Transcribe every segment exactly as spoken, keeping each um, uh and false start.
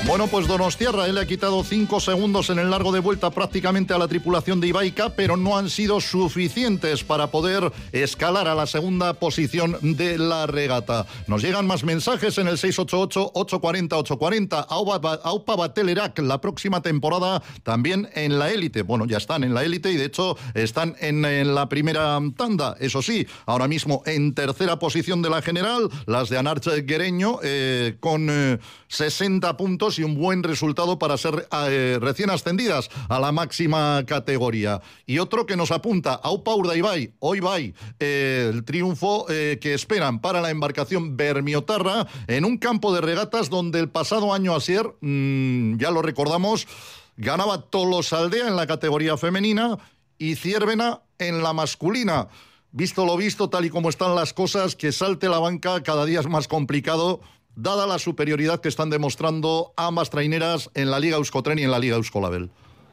Bueno, pues Donostiarra, él le ha quitado cinco segundos en el largo de vuelta prácticamente a la tripulación de Ibaica, pero no han sido suficientes para poder escalar a la segunda posición de la regata. Nos llegan más mensajes en el seis ocho ocho, ocho cuatro cero, ocho cuatro cero. Aupa Batelerak, la próxima temporada también en la élite. Bueno, ya están en la élite y de hecho están en, en la primera tanda. Eso sí, ahora mismo en tercera posición de la general, las de Anarche Guereño, eh, con eh, sesenta puntos y un buen resultado para ser eh, recién ascendidas a la máxima categoría. Y otro que nos apunta, Aupa Urdaibai, hoy va eh, el triunfo eh, que esperan para la embarcación Bermiotarra en un campo de regatas donde el pasado año Asier, mmm, ya lo recordamos, ganaba Tolosaldea en la categoría femenina y Ciervena en la masculina. Visto lo visto, tal y como están las cosas, que salte la banca cada día es más complicado, dada la superioridad que están demostrando ambas traineras en la Liga Euskotren y en la Liga Euskolabel.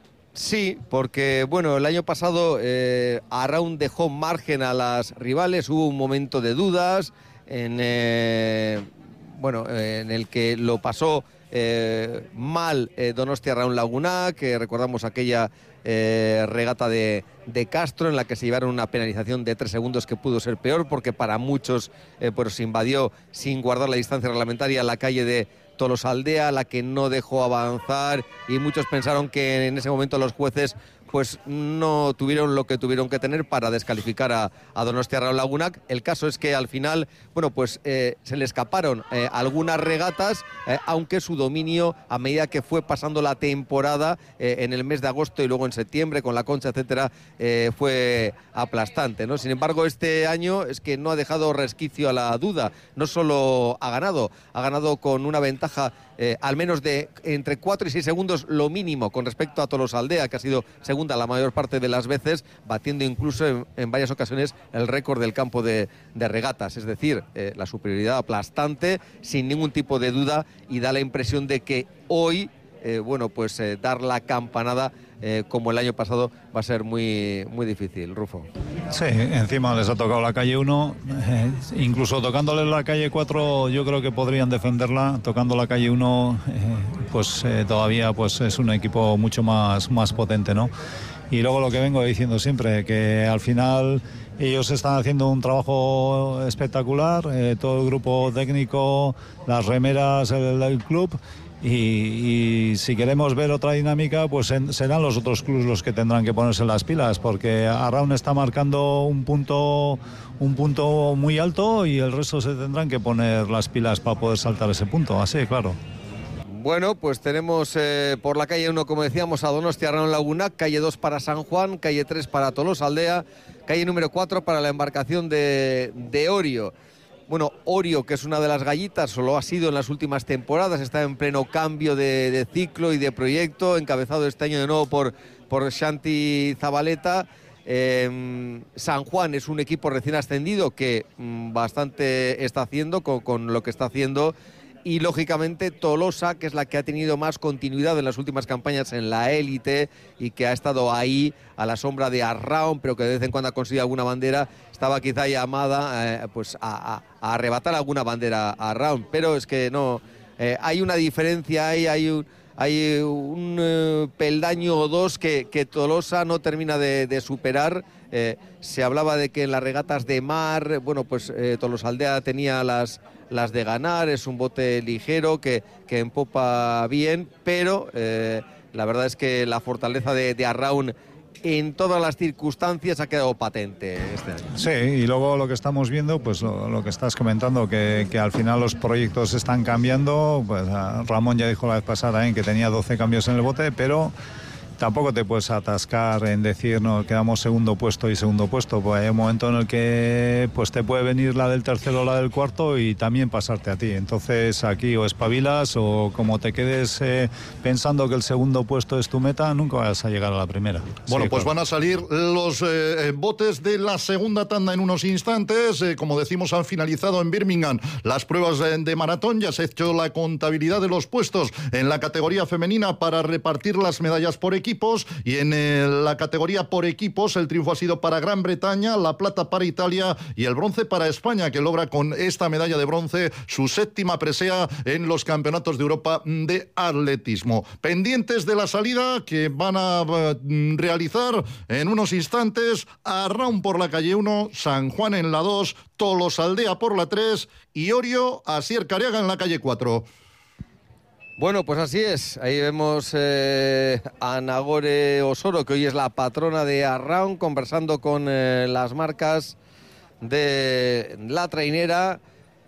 Sí, porque bueno, el año pasado eh, Arraun dejó margen a las rivales, hubo un momento de dudas en, eh, bueno, eh, en el que lo pasó eh, mal eh, Donostia Arraun Laguna, que recordamos aquella eh, regata de, de Castro en la que se llevaron una penalización de tres segundos que pudo ser peor porque para muchos eh, pues se invadió sin guardar la distancia reglamentaria la calle de Tolosaldea, la que no dejó avanzar y muchos pensaron que en ese momento los jueces pues no tuvieron lo que tuvieron que tener para descalificar a, a Donostia Arraun Lagunak. El caso es que al final, bueno, pues eh, se le escaparon eh, algunas regatas, eh, aunque su dominio a medida que fue pasando la temporada eh, en el mes de agosto y luego en septiembre con la Concha, etcétera, eh, fue aplastante, ¿no? Sin embargo, este año es que no ha dejado resquicio a la duda. No solo ha ganado, ha ganado con una ventaja Eh, al menos de entre cuatro y seis segundos lo mínimo con respecto a Tolosaldea, que ha sido segunda la mayor parte de las veces, batiendo incluso en, en varias ocasiones el récord del campo de, de regatas. Es decir, eh, la superioridad aplastante, sin ningún tipo de duda, y da la impresión de que hoy, eh, bueno, pues eh, dar la campanada eh, como el año pasado va a ser muy, muy difícil, Rufo. Sí, encima les ha tocado la calle uno, eh, incluso tocándoles la calle cuatro yo creo que podrían defenderla, tocando la calle uno eh, pues eh, todavía pues es un equipo mucho más, más potente, ¿no? Y luego lo que vengo diciendo siempre, que al final ellos están haciendo un trabajo espectacular, eh, todo el grupo técnico, las remeras, el, el club. Y, y si queremos ver otra dinámica, pues en, serán los otros clubes los que tendrán que ponerse las pilas, porque Arraun está marcando un punto, un punto muy alto y el resto se tendrán que poner las pilas para poder saltar ese punto, así, claro. Bueno, pues tenemos eh, por la calle uno, como decíamos, a Donostia Arraun Laguna, calle dos para San Juan, calle tres para Tolosaldea, calle número cuatro para la embarcación de, de Orio. Bueno, Orio, que es una de las gallitas, solo ha sido en las últimas temporadas, está en pleno cambio de, de ciclo y de proyecto, encabezado este año de nuevo por, por Shanti Zabaleta. Eh, San Juan es un equipo recién ascendido que mm, bastante está haciendo con, con lo que está haciendo. Y lógicamente Tolosa, que es la que ha tenido más continuidad en las últimas campañas en la élite y que ha estado ahí a la sombra de Arraun, pero que de vez en cuando ha conseguido alguna bandera, estaba quizá llamada eh, pues a, a, a arrebatar alguna bandera a Arraun, pero es que no, eh, hay una diferencia ahí, hay un, hay un eh, peldaño o dos que, que Tolosa no termina de, de superar. Eh, se hablaba de que en las regatas de mar, bueno, pues eh, Tolosaldea tenía las, las de ganar, es un bote ligero que, que empopa bien, pero eh, la verdad es que la fortaleza de, de Arraun en todas las circunstancias ha quedado patente este año. Sí, y luego lo que estamos viendo, pues lo, lo que estás comentando, que, que al final los proyectos están cambiando. Pues Ramón ya dijo la vez pasada ¿eh? que tenía doce cambios en el bote, pero tampoco te puedes atascar en decir, no, quedamos segundo puesto y segundo puesto, pues hay un momento en el que pues te puede venir la del tercero o la del cuarto y también pasarte a ti. Entonces aquí o espabilas o como te quedes eh, pensando que el segundo puesto es tu meta, nunca vas a llegar a la primera. Bueno, sí, pues claro. Van a salir los eh, botes de la segunda tanda en unos instantes. Eh, como decimos, han finalizado en Birmingham las pruebas de, de maratón. Ya se ha hecho la contabilidad de los puestos en la categoría femenina para repartir las medallas por equipo. equipos, y en el, la categoría por equipos el triunfo ha sido para Gran Bretaña, la plata para Italia y el bronce para España, que logra con esta medalla de bronce su séptima presea en los campeonatos de Europa de atletismo. Pendientes de la salida que van a uh, realizar en unos instantes: Arraun por la calle uno, San Juan en la dos, Tolosaldea por la tres y Orio Asier Careaga en la calle cuatro. Bueno, pues así es. Ahí vemos eh, a Nagore Osoro, que hoy es la patrona de Arraun, conversando con eh, las marcas de la trainera.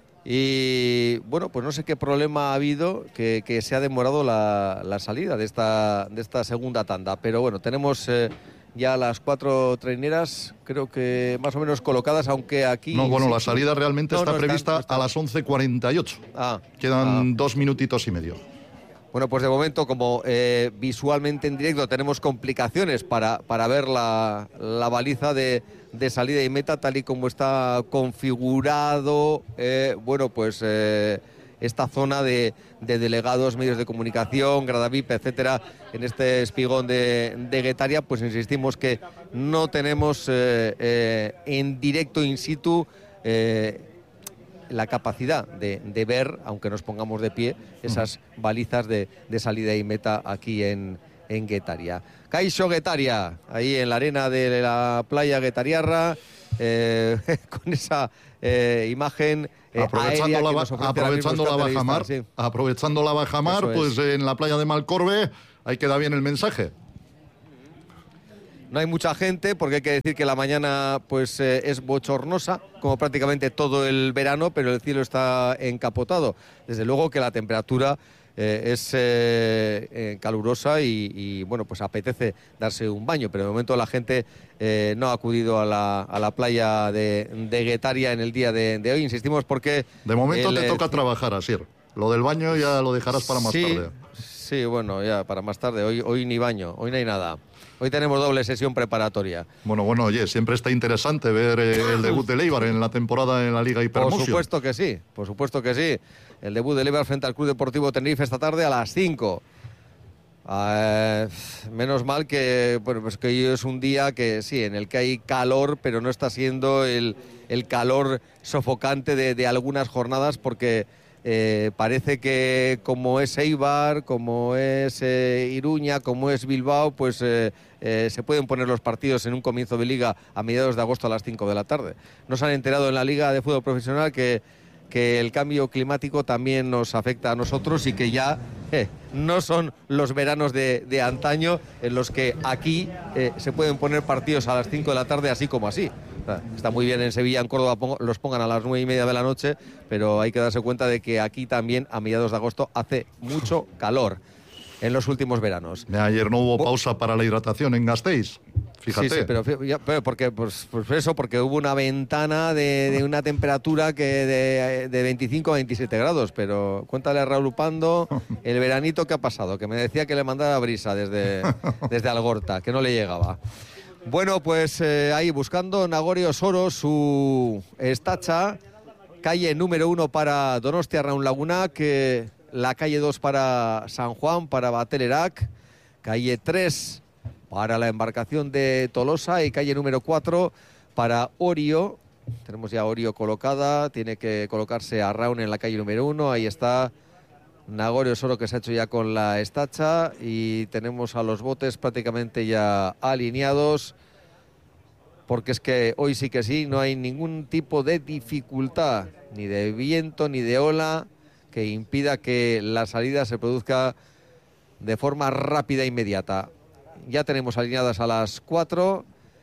Y bueno, pues no sé qué problema ha habido que, que se ha demorado la, la salida de esta, de esta segunda tanda. Pero bueno, tenemos eh, ya las cuatro traineras, creo que más o menos colocadas, aunque aquí... No, bueno, sí, la salida realmente no, está no prevista están, no están. a las once cuarenta y ocho. Ah, Quedan ah. dos minutitos y medio. Bueno, pues de momento, como eh, visualmente en directo tenemos complicaciones para, para ver la, la baliza de, de salida y meta, tal y como está configurado, eh, bueno, pues eh, esta zona de, de delegados, medios de comunicación, grada V I P, etcétera, en este espigón de, de Guetaria, pues insistimos que no tenemos eh, eh, en directo in situ eh, la capacidad de, de ver, aunque nos pongamos de pie, esas balizas de, de salida y meta aquí en, en Guetaria. Caixo Guetaria, ahí en la arena de la playa guetariarra, eh, con esa eh, imagen eh, aprovechando aérea la, que nos ofrece aprovechando la bajamar, sí. aprovechando la bajamar, Eso pues es. En la playa de Malcorbe, ahí queda bien el mensaje. No hay mucha gente, porque hay que decir que la mañana pues eh, es bochornosa, como prácticamente todo el verano, pero el cielo está encapotado. Desde luego que la temperatura eh, es eh, eh, calurosa y, y, bueno, pues apetece darse un baño, pero de momento la gente eh, no ha acudido a la, a la playa de, de Guetaria en el día de, de hoy. Insistimos porque... De momento el, te toca trabajar, Asier. Lo del baño ya lo dejarás para más sí, tarde. Sí, bueno, ya para más tarde. Hoy, hoy ni baño, hoy no hay nada. Hoy tenemos doble sesión preparatoria. Bueno, bueno, oye, siempre está interesante ver eh, el debut de Leibar en la temporada en la Liga Hypermotion. Por supuesto que sí, por supuesto que sí. El debut de Leibar frente al Club Deportivo Tenerife esta tarde a las cinco. Uh, menos mal que, bueno, pues que hoy es un día que sí, en el que hay calor, pero no está siendo el, el calor sofocante de, de algunas jornadas, porque Eh, parece que como es Eibar, como es eh, Iruña, como es Bilbao, pues eh, eh, se pueden poner los partidos en un comienzo de liga a mediados de agosto a las cinco de la tarde. Nos han enterado en la Liga de Fútbol Profesional que, que el cambio climático también nos afecta a nosotros y que ya eh, no son los veranos de, de antaño en los que aquí eh, se pueden poner partidos a las cinco de la tarde así como así. Está muy bien en Sevilla, en Córdoba los pongan a las nueve y media de la noche, pero hay que darse cuenta de que aquí también a mediados de agosto hace mucho calor en los últimos veranos. Ayer no hubo pausa para la hidratación en Gasteiz, fíjate. Sí, sí, pero, ya, pero porque, pues, pues eso, porque hubo una ventana de, de una temperatura que de, de veinticinco a veintisiete grados, pero cuéntale a Raúl Upando el veranito que ha pasado, que me decía que le mandaba brisa desde, desde Algorta, que no le llegaba. Bueno, pues eh, ahí buscando Nagore Osoro su estacha, calle número uno para Donostia Arraun Lagunak, que la calle dos para San Juan, para Batelerac, calle tres para la embarcación de Tolosa y calle número cuatro para Orio. Tenemos ya Orio colocada, tiene que colocarse Arraun en la calle número uno, ahí está Nagore Osoro, que se ha hecho ya con la estacha, y tenemos a los botes prácticamente ya alineados, porque es que hoy sí que sí, no hay ningún tipo de dificultad, ni de viento ni de ola, que impida que la salida se produzca de forma rápida e inmediata. Ya tenemos alineadas a las cuatro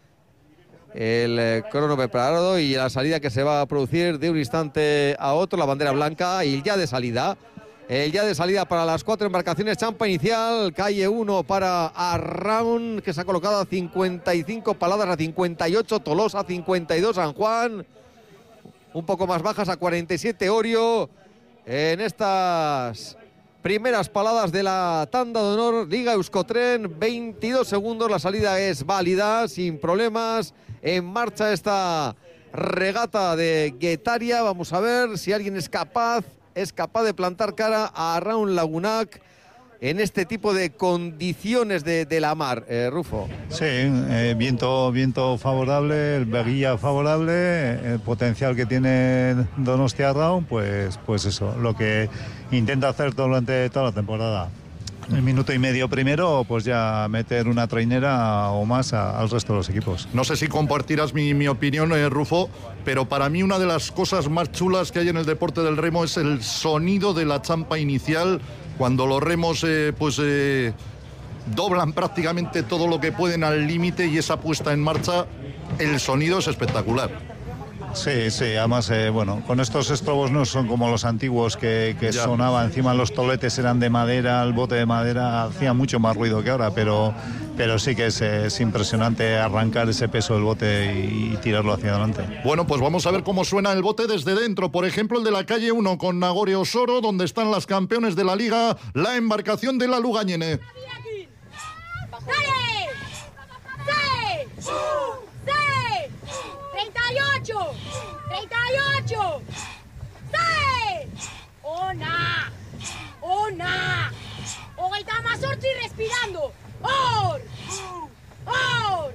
el eh, crono preparado y la salida que se va a producir de un instante a otro, la bandera blanca y ya de salida. El ya de salida para las cuatro embarcaciones, champa inicial, calle uno para Arraun, que se ha colocado a cincuenta y cinco, Paladas a cincuenta y ocho, Tolosa a cincuenta y dos, San Juan, un poco más bajas a cuarenta y siete, Orio, en estas primeras paladas de la tanda de honor, Liga Euskotren, veintidós segundos, la salida es válida, sin problemas, en marcha esta regata de Guetaria, vamos a ver si alguien es capaz... es capaz de plantar cara a Arraun Lagunak en este tipo de condiciones de, de la mar, eh, Rufo. Sí, eh, viento, viento favorable, el veguilla favorable, el potencial que tiene Donostia Arraun, pues, pues eso, lo que intenta hacer durante toda la temporada. El minuto y medio primero, pues ya meter una trainera o más a, al resto de los equipos. No sé si compartirás mi, mi opinión, eh, Rufo, pero para mí una de las cosas más chulas que hay en el deporte del remo es el sonido de la champa inicial, cuando los remos eh, pues eh, doblan prácticamente todo lo que pueden al límite y esa puesta en marcha, el sonido es espectacular. Sí, sí, además, eh, bueno, con estos estrobos no son como los antiguos que, que sonaba, encima los toletes eran de madera, el bote de madera hacía mucho más ruido que ahora, pero, pero sí que es, es impresionante arrancar ese peso del bote y, y tirarlo hacia adelante. Bueno, pues vamos a ver cómo suena el bote desde dentro, por ejemplo el de la calle uno con Nagore Osoro, donde están las campeones de la liga, la embarcación de la Lugañene. treinta y ocho, treinta y ocho, seis, ona, ona, hogeita mazortzi respirando, or, or,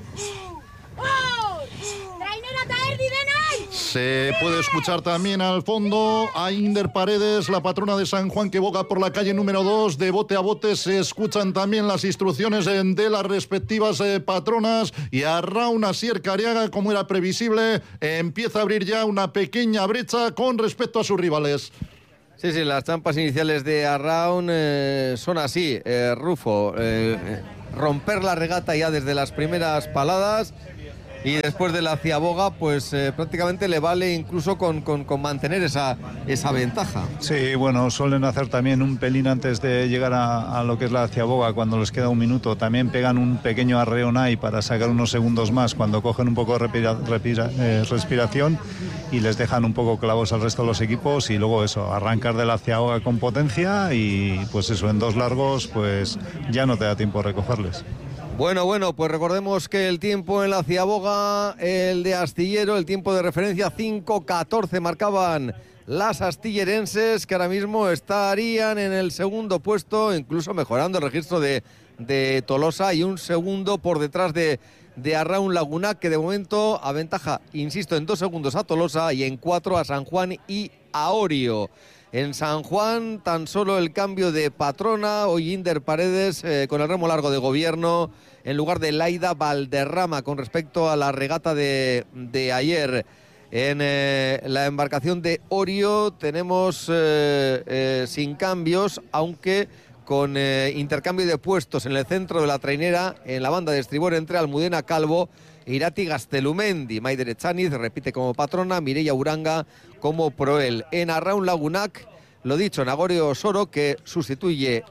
or, trainera eta erdi denai. Se puede escuchar también al fondo a Inder Paredes, la patrona de San Juan, que boga por la calle número dos. De bote a bote se escuchan también las instrucciones de las respectivas eh, patronas. Y a Raun Asier Cariaga, como era previsible, eh, empieza a abrir ya una pequeña brecha con respecto a sus rivales. Sí, sí, las champas iniciales de Arraun eh, son así, eh, Rufo. Eh, eh, romper la regata ya desde las primeras paladas. Y después de la ciaboga, pues eh, prácticamente le vale incluso con, con, con mantener esa, esa ventaja. Sí, bueno, suelen hacer también un pelín antes de llegar a, a lo que es la ciaboga, cuando les queda un minuto. También pegan un pequeño arreón ahí para sacar unos segundos más cuando cogen un poco de respira, respira, eh, respiración y les dejan un poco clavos al resto de los equipos. Y luego eso, arrancar de la ciaboga con potencia y pues eso, en dos largos, pues ya no te da tiempo a recogerles. Bueno, bueno, pues recordemos que el tiempo en la ciaboga, el de Astillero, el tiempo de referencia cinco catorce marcaban las astillerenses, que ahora mismo estarían en el segundo puesto, incluso mejorando el registro de, de Tolosa, y un segundo por detrás de, de Arraun Lagunac, que de momento aventaja, insisto, en dos segundos a Tolosa y en cuatro a San Juan y a Orio. En San Juan, tan solo el cambio de patrona, hoy Inder Paredes eh, con el remo largo de gobierno, en lugar de Laida Valderrama con respecto a la regata de, de ayer. En eh, la embarcación de Orio tenemos eh, eh, sin cambios, aunque con eh, intercambio de puestos en el centro de la trainera, en la banda de estribor entre Almudena Calvo e Irati Gastelumendi. Maider Echaniz repite como patrona, Mireia Uranga como proel. En Arraun Lagunac, lo dicho, Nagore Osoro, que sustituye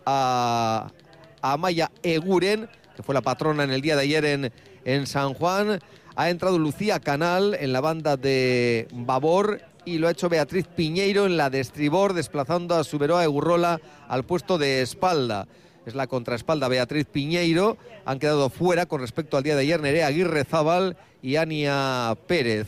a, a Maya Eguren, que fue la patrona en el día de ayer en, en San Juan. Ha entrado Lucía Canal en la banda de babor y lo ha hecho Beatriz Piñeiro en la de estribor, desplazando a Suberoa Egurrola al puesto de espalda. Es la contraespalda Beatriz Piñeiro. Han quedado fuera con respecto al día de ayer Nerea Aguirre Zabal y Ania Pérez.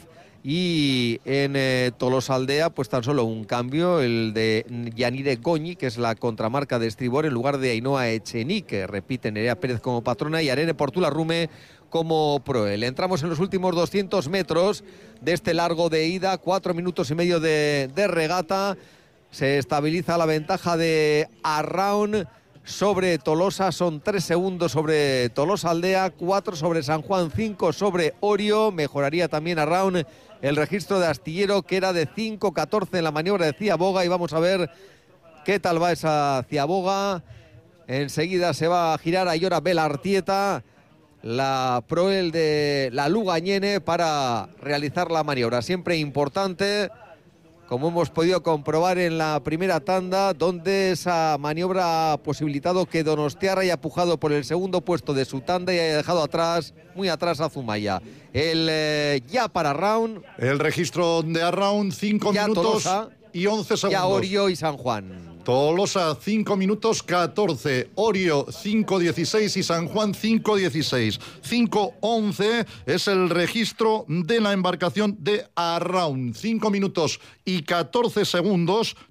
Y en eh, Tolosaldea, pues tan solo un cambio, el de Yanire Goñi, que es la contramarca de estribor, en lugar de Ainhoa Echenique. Repite Nerea Pérez como patrona y Arene Portularrume como proel. Entramos en los últimos doscientos metros de este largo de ida, cuatro minutos y medio de, de regata. Se estabiliza la ventaja de Arraun sobre Tolosa, son tres segundos sobre Tolosa Aldea, cuatro sobre San Juan, cinco sobre Orio. Mejoraría también Arraun el registro de Astillero, que era de cinco catorce en la maniobra de ciaboga, y vamos a ver qué tal va esa ciaboga. Enseguida se va a girar a Iora Belartieta, la proel de la Lugañene, para realizar la maniobra. Siempre importante, como hemos podido comprobar en la primera tanda, donde esa maniobra ha posibilitado que Donostiarra haya pujado por el segundo puesto de su tanda y haya dejado atrás, muy atrás, a Zumaya. El eh, ya para Arraun. El registro de Arraun, cinco minutos Tolosa, y once segundos. Ya Orio y San Juan. Tolosa cinco minutos catorce, Orio cinco dieciséis y San Juan cinco dieciséis. cinco once es el registro de la embarcación de Arraun. cinco minutos y catorce segundos.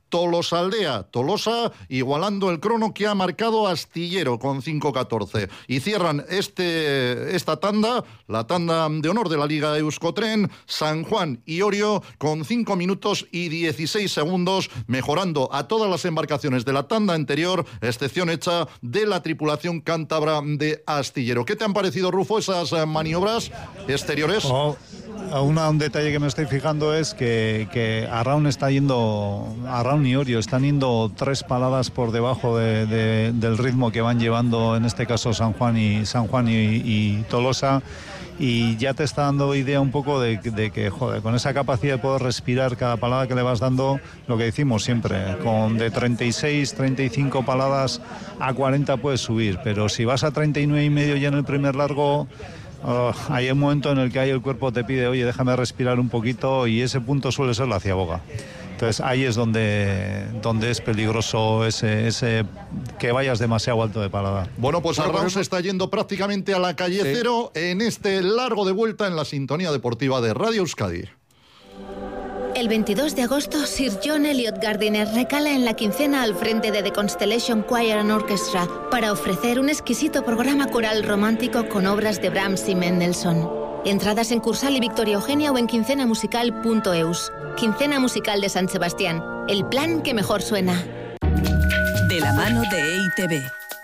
Tolosaldea. Tolosa igualando el crono que ha marcado Astillero con cinco catorce. Y cierran este, esta tanda, la tanda de honor de la Liga Euskotren, San Juan y Orio con cinco minutos y dieciséis segundos, mejorando a todas las embarcaciones de la tanda anterior, excepción hecha de la tripulación cántabra de Astillero. ¿Qué te han parecido, Rufo, esas maniobras exteriores? Oh. Una, un detalle que me estoy fijando es que, que Arraun está yendo, Arraun y Orio están yendo tres paladas por debajo de, de, del ritmo que van llevando, en este caso San Juan y San Juan y, y Tolosa, y ya te está dando idea un poco de, de que, joder, con esa capacidad de poder respirar cada palada que le vas dando, lo que decimos siempre, con de treinta y seis, treinta y cinco paladas a cuarenta puedes subir, pero si vas a treinta y nueve y medio ya en el primer largo, Uh, hay un momento en el que ahí el cuerpo te pide, oye, déjame respirar un poquito, y ese punto suele ser la ciaboga. Entonces ahí es donde, donde es peligroso ese, ese que vayas demasiado alto de paladar. Bueno, pues Arraun se está yendo prácticamente a la calle sí. cero en este largo de vuelta en la sintonía deportiva de Radio Euskadi. El veintidós de agosto, Sir John Eliot Gardiner recala en la quincena al frente de The Constellation Choir and Orchestra para ofrecer un exquisito programa coral romántico con obras de Brahms y Mendelssohn. Entradas en Cursal y Victoria Eugenia o en quincenamusical punto eus. Quincena Musical de San Sebastián, el plan que mejor suena. De la mano de E I T V.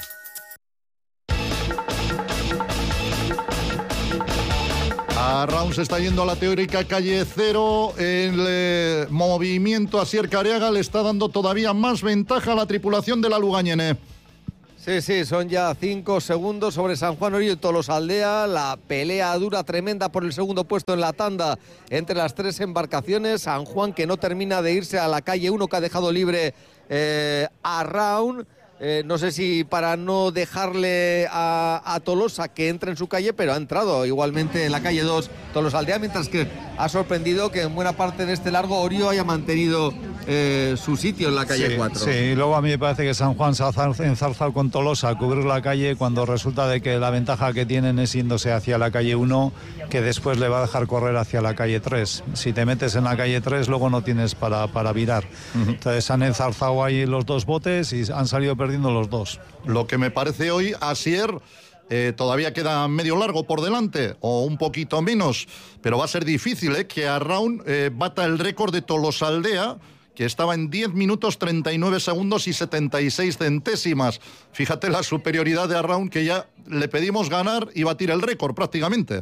Arraun se está yendo a la teórica calle cero. El eh, movimiento Asier Careaga le está dando todavía más ventaja a la tripulación de la Lugañene. Sí, sí, son ya cinco segundos sobre San Juan, Orio y Tolosaldea. La pelea dura, tremenda por el segundo puesto en la tanda entre las tres embarcaciones. San Juan, que no termina de irse a la calle uno, que ha dejado libre eh, a Arraun. Eh, no sé si para no dejarle a, a Tolosa que entre en su calle, pero ha entrado igualmente en la calle dos Tolosaldea, mientras que ha sorprendido que en buena parte de este largo Orio haya mantenido eh, su sitio en la calle sí, cuatro. Sí, y luego a mí me parece que San Juan se ha enzarzado con Tolosa a cubrir la calle, cuando resulta de que la ventaja que tienen es yéndose hacia la calle uno, que después le va a dejar correr hacia la calle tres. Si te metes en la calle tres, luego no tienes para, para virar. Uh-huh. Entonces han enzarzado ahí los dos botes y han salido perdiendo los dos. Lo que me parece hoy, Asier, eh, todavía queda medio largo por delante, o un poquito menos, pero va a ser difícil eh, que Arraun eh, bata el récord de Tolosaldea, que estaba en diez minutos treinta y nueve segundos y setenta y seis centésimas. Fíjate la superioridad de Arraun, que ya le pedimos ganar y batir el récord prácticamente.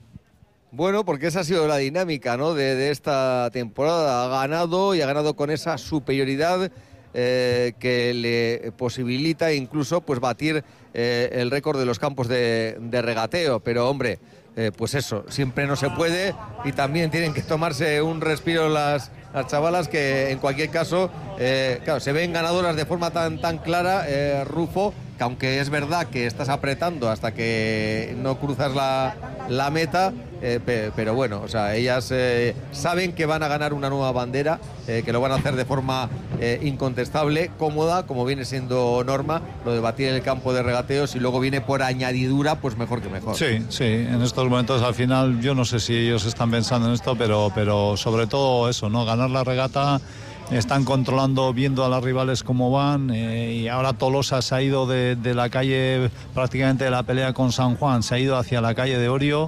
Bueno, porque esa ha sido la dinámica, ¿no?, de, de esta temporada. Ha ganado y ha ganado con esa superioridad eh, que le posibilita incluso pues batir eh, el récord de los campos de, de regateo. Pero, hombre, eh, pues eso, siempre no se puede, y también tienen que tomarse un respiro las, las chavalas, que en cualquier caso, eh, claro, se ven ganadoras de forma tan, tan clara, eh, Rufo, que aunque es verdad que estás apretando hasta que no cruzas la, la meta, eh, pe, pero bueno, o sea, ellas eh, saben que van a ganar una nueva bandera, eh, que lo van a hacer de forma eh, incontestable, cómoda, como viene siendo norma, lo de batir el campo de regateos, y luego viene por añadidura, pues mejor que mejor. Sí, sí, en estos momentos al final yo no sé si ellos están pensando en esto, pero, pero sobre todo eso, ¿no? Ganar la regata. Están controlando, viendo a las rivales cómo van, eh, y ahora Tolosa se ha ido de, de la calle, prácticamente de la pelea con San Juan, se ha ido hacia la calle de Orio,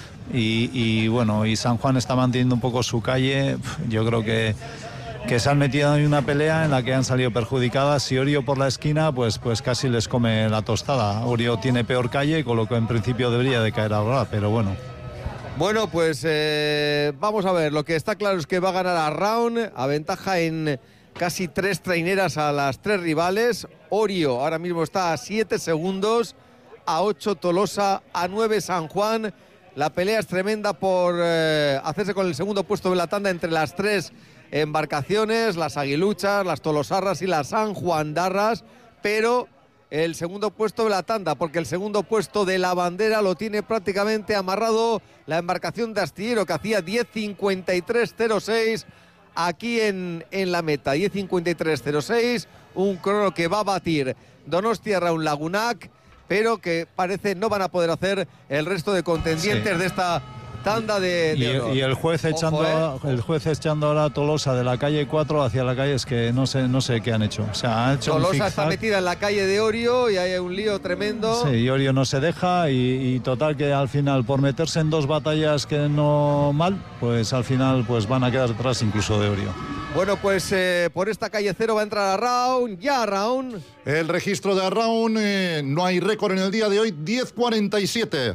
y, y bueno, y San Juan está manteniendo un poco su calle. Yo creo que, que se han metido en una pelea en la que han salido perjudicadas, y Orio por la esquina pues, pues casi les come la tostada. Orio tiene peor calle, con lo que en principio debería de caer ahora, pero bueno. Bueno, pues eh, vamos a ver. Lo que está claro es que va a ganar Arraun, aventaja en casi tres traineras a las tres rivales. Orio ahora mismo está a siete segundos, a ocho Tolosa, a nueve San Juan. La pelea es tremenda por eh, hacerse con el segundo puesto de la tanda entre las tres embarcaciones, las aguiluchas, las tolosarras y las sanjuandarras, pero el segundo puesto de la tanda, porque el segundo puesto de la bandera lo tiene prácticamente amarrado la embarcación de Astillero, que hacía diez cincuenta y tres cero seis aquí en, en la meta. diez cincuenta y tres cero seis, un crono que va a batir Donostia Arraun Lagunac, pero que parece no van a poder hacer el resto de contendientes sí. de esta tanda de, de y, honor. y el juez echando Ojo, ¿eh? el juez echando ahora a Tolosa de la calle cuatro hacia la calle, es que no sé no sé qué han hecho. O sea, han hecho un Tolosa zigzag. está metida en la calle de Orio y hay un lío tremendo. Sí, y Orio no se deja y, y total que al final, por meterse en dos batallas que no mal, pues al final pues van a quedar detrás incluso de Orio. Bueno, pues eh, por esta calle cero va a entrar a Round, ya a Round. El registro de Arraun, eh, no hay récord en el día de hoy, diez cuarenta y siete.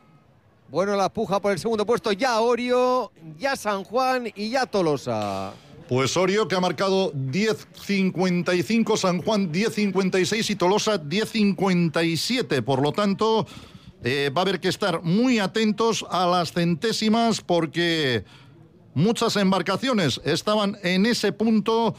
Bueno, la puja por el segundo puesto, ya Orio, ya San Juan y ya Tolosa. Pues Orio, que ha marcado diez cincuenta y cinco, San Juan diez cincuenta y seis y Tolosa diez cincuenta y siete. Por lo tanto, eh, va a haber que estar muy atentos a las centésimas porque muchas embarcaciones estaban en ese punto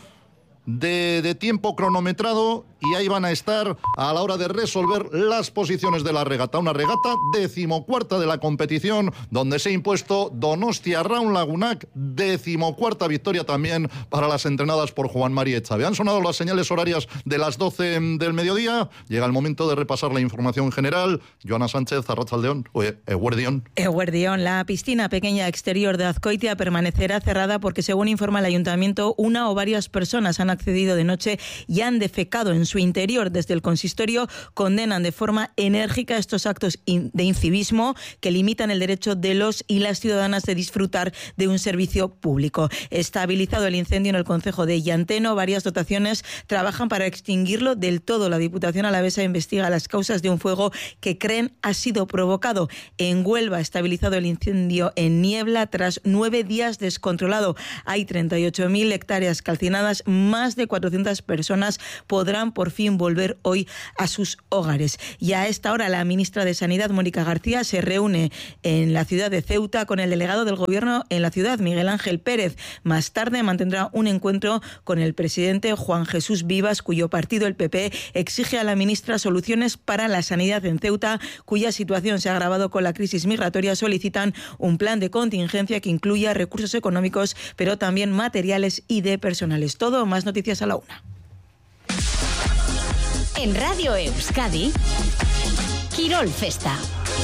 de, de tiempo cronometrado y ahí van a estar a la hora de resolver las posiciones de la regata. Una regata decimocuarta de la competición, donde se ha impuesto Donostia Round Lagunac, decimocuarta victoria también para las entrenadas por Juan María Echave. Han sonado las señales horarias de las doce del mediodía. Llega el momento de repasar la información general. Joana Sánchez, Arratsaldeón, oye, Eguerdión. Eguerdión, la piscina pequeña exterior de Azcoitia permanecerá cerrada porque, según informa el ayuntamiento, una o varias personas han accedido de noche y han defecado en su interior. Desde el consistorio condenan de forma enérgica estos actos de incivismo que limitan el derecho de los y las ciudadanas de disfrutar de un servicio público. Estabilizado el incendio en el concejo de Llanteno, varias dotaciones trabajan para extinguirlo del todo. La Diputación alavesa investiga las causas de un fuego que creen ha sido provocado. En Huelva, estabilizado el incendio en Niebla tras nueve días descontrolado. Hay treinta y ocho mil hectáreas calcinadas, más de cuatrocientas personas podrán por fin volver hoy a sus hogares. Y a esta hora la ministra de Sanidad, Mónica García, se reúne en la ciudad de Ceuta con el delegado del Gobierno en la ciudad, Miguel Ángel Pérez. Más tarde mantendrá un encuentro con el presidente Juan Jesús Vivas, cuyo partido, el P P, exige a la ministra soluciones para la sanidad en Ceuta, cuya situación se ha agravado con la crisis migratoria. Solicitan un plan de contingencia que incluya recursos económicos, pero también materiales y de personales. Todo, más noticias a la una. En Radio Euskadi, Quirol Festa.